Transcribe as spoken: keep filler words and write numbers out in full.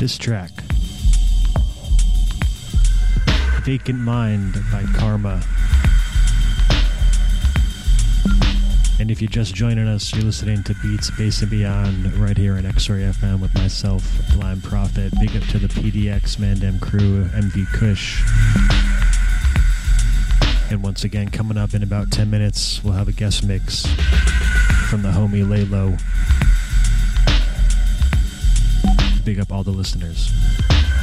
This track, Vacant Mind by Karma. And if you're just joining us, you're listening to Beats, Bass and Beyond right here in X-Ray F M with myself, Blind Prophet. Big up to the P D X Mandem crew, M V Kush. And once again, coming up in about ten minutes, we'll have a guest mix from the homie Laylo. Big up all the listeners.